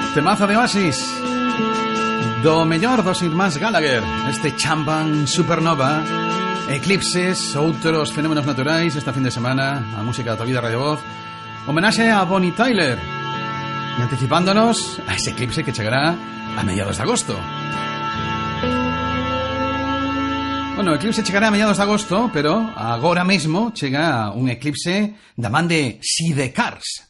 Temazo de Oasis. Do mellor dos irmáns Gallagher. Este Champagne Supernova, eclipses, outros fenómenos naturais. Esta fin de semana, a música da tua vida Radio Voz. Homenaxe a Bonnie Tyler. E anticipándonos a ese eclipse que chegará a mediados de agosto. Bueno, o eclipse chegará a mediados de agosto, pero agora mesmo chega un eclipse da man de Sidecars.